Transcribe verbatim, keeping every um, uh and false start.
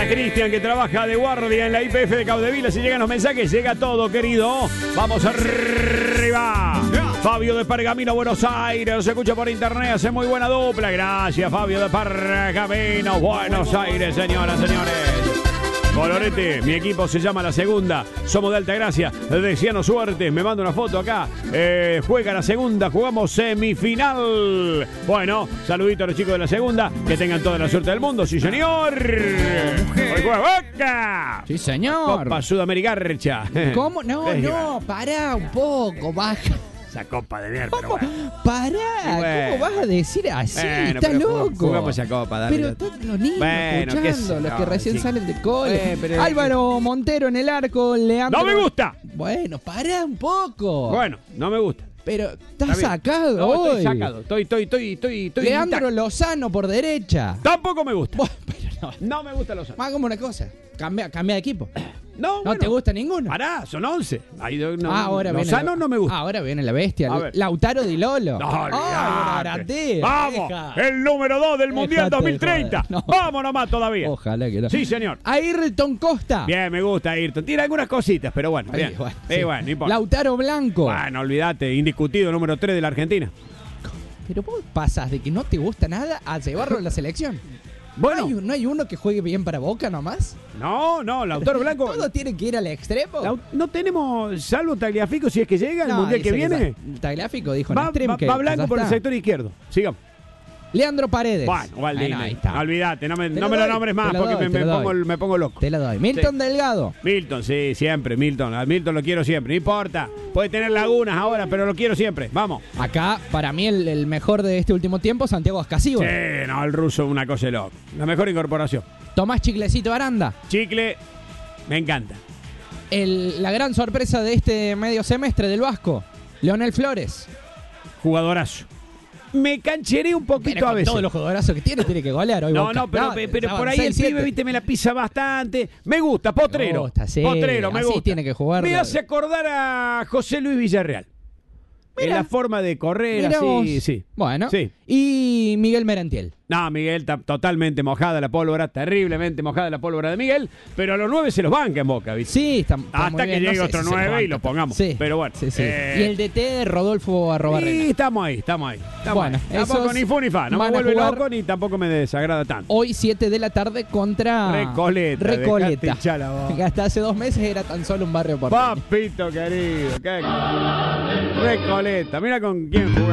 Para Cristian, que trabaja de guardia en la I P F de Caudevila. Si llegan los mensajes, llega todo, querido. Vamos arriba. Fabio de Pergamino, Buenos Aires. Se escucha por internet, hace muy buena dupla. Gracias, Fabio de Pergamino, Buenos Aires, señoras, señores. Colorete, mi equipo se llama La Segunda. Somos de Altagracia. Deseanos suerte. Me manda una foto acá. Eh, juega La Segunda. Jugamos semifinal. Bueno, saludito a los chicos de La Segunda. Que tengan toda la suerte del mundo. Sí, señor. Hoy juega Boca. Sí, señor. Copa Sudamericana. ¿Cómo? No, no, pará un poco, baja. Esa copa de mierda, pero bueno. Pará, bueno. ¿Cómo vas a decir así? Bueno, Estás loco. Jugamos esa copa, dale. Pero todos los niños bueno, escuchando, los no, que recién sí. salen de cole. Eh, pero- Álvaro Montero en el arco, Leandro. ¡No me gusta! Bueno, pará un poco. Bueno, no me gusta. Pero Está estás bien. sacado No, hoy. estoy sacado. Estoy, estoy, estoy, estoy, estoy. Leandro intacto. Lozano por derecha. Tampoco me gusta. Bueno, pero no. No me gusta los Más como una cosa. Cambia, cambia de equipo. No, ¿No bueno. te gusta ninguno? Pará, son once. Ahí no, no, Ah, ahora viene Lozano la- no me gusta. Ahora viene la bestia. A ver. Lautaro Di Lolo. No, Ay, olvidate. Garate, Vamos, deja. el número dos del Mundial Déjate dos mil treinta. de joder. No. Vamos nomás todavía. Ojalá que no. Sí, señor. Ayrton Costa. Bien, me gusta Ayrton. Tiene algunas cositas, pero bueno, Ay, bien. bueno, Eh, sí. bueno, no importa. Lautaro Blanco. Bueno, olvídate, indiscutido número tres de la Argentina. Pero vos pasas de que no te gusta nada a llevarlo a la selección. Bueno, ¿No hay, ¿No hay uno que juegue bien para Boca nomás? no, no, Lautaro Blanco. ¿Todo tiene que ir al extremo? Lau- No tenemos, salvo Tagliafico, si es que llega el No, Mundial que dice viene. está- Tagliafico dijo en Va, stream va- que va que Blanco ya por el está. sector izquierdo. Sigamos. Leandro Paredes. Bueno, Valdini. Bueno, ahí está. Olvídate, no me, Te no lo me lo doy, nombres te más lo porque doy, me, te me lo pongo, doy. me pongo loco. Te la doy. Milton Delgado. Milton, sí, siempre, Milton. A Milton lo quiero siempre, no importa. Puede tener lagunas ahora, pero lo quiero siempre. Vamos. Acá, para mí, el, el mejor de este último tiempo, Santiago Ascasío. Sí, no, el ruso una cosa de loco. La mejor incorporación. Tomás Chiclecito Aranda. Chicle, me encanta. El, la gran sorpresa de este medio semestre del Vasco, Leonel Flores. Jugadorazo. Me cancheré un poquito Pero a con veces. todos los jugadorazos que tiene, tiene que golear hoy No, Boca. no, pero, pero ya por van ahí seis, el pibe, siete. viste, me la pisa bastante. Me gusta, potrero. Me gusta, sí, Potrero, me así gusta. tiene que jugar. Me hace acordar a José Luis Villarreal. En Mira. la forma de correr, Mirá así, vos. sí. Bueno. Sí. Y Miguel Merentiel. No, Miguel está totalmente mojada la pólvora, terriblemente mojada la pólvora de Miguel, pero a los nueve se los banca en Boca, ¿viste? Sí, está, está Hasta muy que bien. llegue No sé otro si se nueve y banca. lo pongamos. Sí, Pero bueno. sí, sí. eh, Y el D T de Rodolfo Arrobarrena. Sí, estamos ahí, estamos ahí. Estamos Bueno, ahí. Tampoco esos ni fu ni fa, no me van a vuelve jugar- loco ni tampoco me desagrada tanto. Hoy siete de la tarde contra Recoleta, Recoleta. dejate hinchar la boca. Que hasta hace dos meses era tan solo un barrio porteño. Papito querido, qué... Recoleta, mira con quién jugamos.